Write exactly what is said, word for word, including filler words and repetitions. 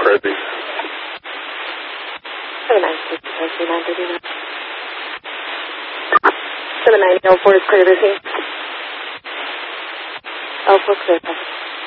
crazy. seven nine six, nine thirty-nine. seven nine L four is clear to see. L four clear.